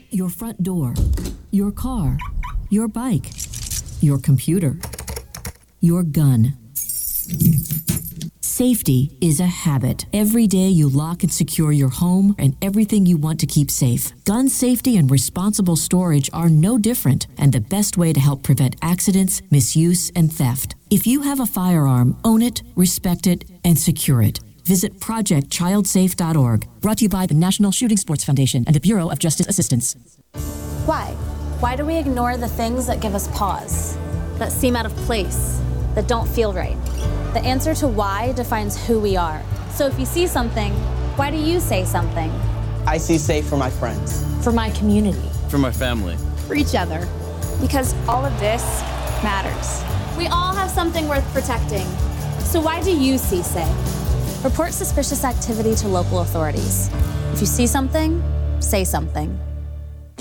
Your front door, your car, your bike, your computer, your gun. Safety is a habit. Every day you lock and secure your home and everything you want to keep safe. Gun safety and responsible storage are no different and the best way to help prevent accidents, misuse, and theft. If you have a firearm, own it, respect it, and secure it. Visit ProjectChildSafe.org. Brought to you by the National Shooting Sports Foundation and the Bureau of Justice Assistance. Why? Why do we ignore the things that give us pause, that seem out of place, that don't feel right? The answer to why defines who we are. So if you see something, why do you say something? I see safe for my friends. For my community. For my family. For each other. Because all of this matters. We all have something worth protecting. So why do you see safe? Report suspicious activity to local authorities. If you see something, say something.